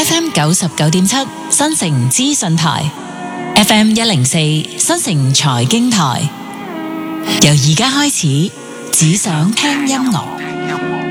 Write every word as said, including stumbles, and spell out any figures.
F M 九十九點七新城資訊台 ，F M 一零四新城財經台。由而家開始，只想聽音樂。